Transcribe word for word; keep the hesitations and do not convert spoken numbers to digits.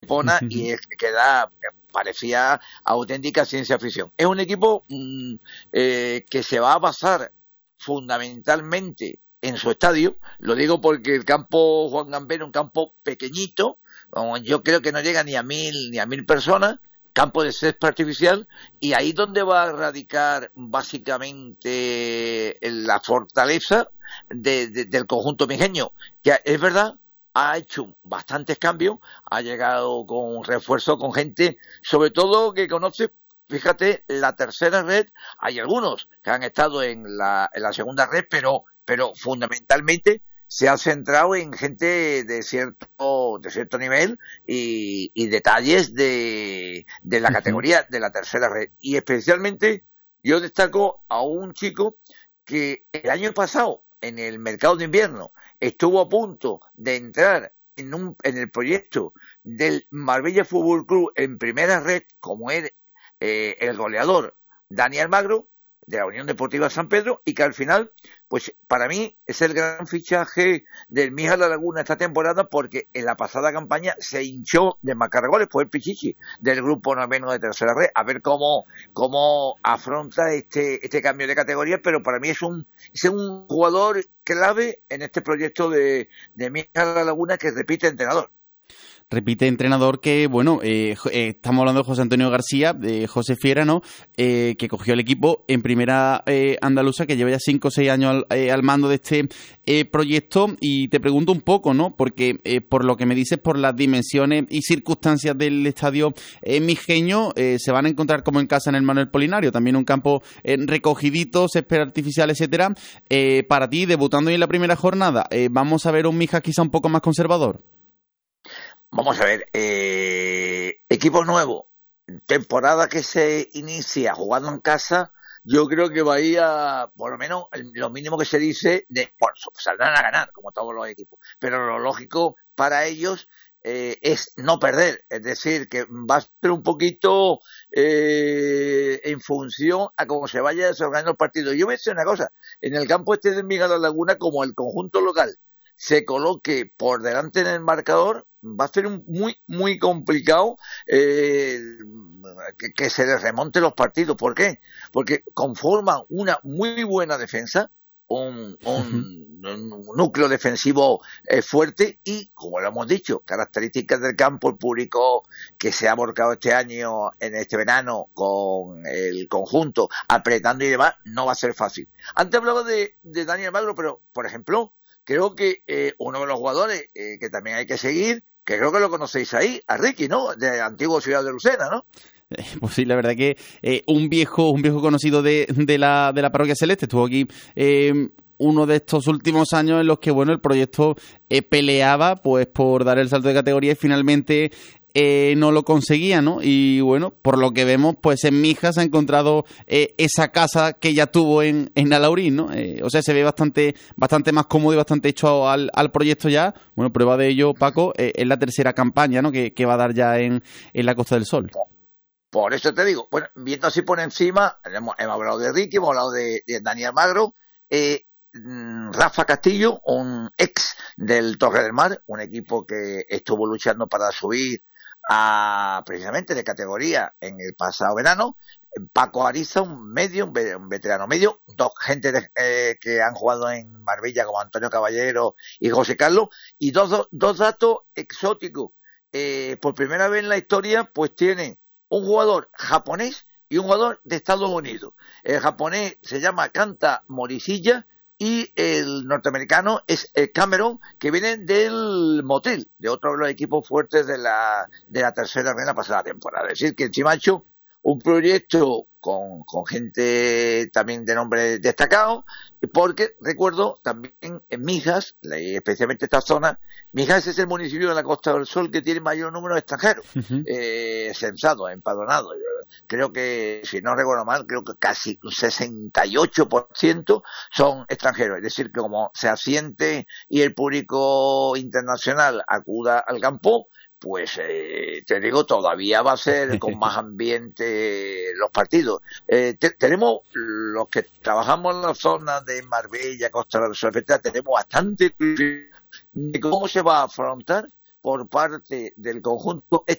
Estepona y es que da, parecía auténtica ciencia ficción. Es un equipo mmm, eh, que se va a basar fundamentalmente en su estadio. Lo digo porque el campo Juan Gambero es un campo pequeñito, yo creo que no llega ni a mil ni a mil personas, campo de césped artificial, y ahí donde va a radicar básicamente la fortaleza de, de, del conjunto mijeño, que es verdad, ha hecho bastantes cambios, ha llegado con refuerzo, con gente, sobre todo que conoce, fíjate, la tercera red. Hay algunos que han estado en la, en la segunda red, pero, pero fundamentalmente se ha centrado en gente de cierto de cierto nivel y, y detalles de, de la categoría de la tercera red. Y especialmente yo destaco a un chico que el año pasado en el mercado de invierno estuvo a punto de entrar en, un, en el proyecto del Marbella Fútbol Club en primera red, como era eh, el goleador Dani Almagro, de la Unión Deportiva San Pedro, y que al final, pues para mí es el gran fichaje del Mijas La Laguna esta temporada, porque en la pasada campaña se hinchó de macargoles por el Pichichi del grupo noveno de tercera red. A ver cómo cómo afronta este este cambio de categoría, pero para mí es un es un jugador clave en este proyecto de, de Mijas La Laguna, que repite entrenador. Repite entrenador que, bueno, eh, eh, estamos hablando de José Antonio García, de José Fiera, ¿no? Eh, que cogió el equipo en primera eh, andaluza, que lleva ya cinco o seis años al, eh, al mando de este eh, proyecto. Y te pregunto un poco, ¿no? Porque eh, por lo que me dices, por las dimensiones y circunstancias del estadio eh, mijeño, eh, se van a encontrar como en casa en el Manuel Polinario, también un campo eh, recogidito, césped artificial, etcétera. Eh, para ti, debutando hoy en la primera jornada, eh, ¿vamos a ver un Mijas quizá un poco más conservador? Vamos a ver, eh, equipo nuevo, temporada que se inicia jugando en casa, yo creo que Bahía, por lo menos, lo mínimo que se dice, de, bueno, saldrán a ganar, como todos los equipos, pero lo lógico para ellos eh, es no perder, es decir, que va a ser un poquito eh, en función a cómo se vaya desorganizando el partido. Yo voy a decir una cosa, en el campo este de Mijas La Laguna, como el conjunto local se coloque por delante en el marcador, va a ser un muy, muy complicado eh, que, que se les remonte los partidos. ¿Por qué? Porque conforman una muy buena defensa, un, un, un núcleo defensivo eh, fuerte y, como lo hemos dicho, características del campo, el público que se ha volcado este año, en este verano, con el conjunto, apretando y demás, no va a ser fácil. Antes hablaba de, de Daniel Magro, pero, por ejemplo, creo que eh, uno de los jugadores eh, que también hay que seguir, que creo que lo conocéis ahí, a Ricky, ¿no? De antiguo Ciudad de Lucena, ¿no? Eh, pues sí, la verdad que eh, un viejo un viejo conocido de, de la de la Parroquia Celeste estuvo aquí eh, uno de estos últimos años en los que, bueno, el proyecto eh, peleaba pues por dar el salto de categoría y finalmente Eh, no lo conseguía, ¿no? Y bueno, por lo que vemos, pues en Mijas ha encontrado eh, esa casa que ya tuvo en, en Alaurín, ¿no? Eh, o sea, se ve bastante bastante más cómodo y bastante hecho al, al proyecto ya. Bueno, prueba de ello, Paco, eh, es la tercera campaña, ¿no? Que, que va a dar ya en, en la Costa del Sol. Por eso te digo, bueno, viendo así por encima, hemos, hemos hablado de Ricky, hemos hablado de, de Daniel Magro, eh, Rafa Castillo, un ex del Torre del Mar, un equipo que estuvo luchando para subir a precisamente de categoría en el pasado verano. Paco Ariza, un medio, un veterano medio, dos gente de, eh, que han jugado en Marbella como Antonio Caballero y José Carlos, y dos, dos, dos datos exóticos. Eh, por primera vez en la historia, pues tienen un jugador japonés y un jugador de Estados Unidos. El japonés se llama Kanta Morishilla y el norteamericano es el Cameron, que viene del Motril, de otro de los equipos fuertes de la de la tercera red la pasada temporada. Es decir, que encima ha hecho un proyecto con, con gente también de nombre destacado, porque recuerdo también en Mijas, especialmente esta zona, Mijas es el municipio de la Costa del Sol que tiene mayor número de extranjeros, uh-huh. eh, censados, empadronados. Creo que, si no recuerdo mal, creo que casi un sesenta y ocho por ciento son extranjeros. Es decir, que como se asiente y el público internacional acuda al campo, pues eh, te digo, todavía va a ser con más ambiente los partidos. Eh, te, tenemos, los que trabajamos en la zona de Marbella, Costa del Sol, tenemos bastante de cómo se va a afrontar por parte del conjunto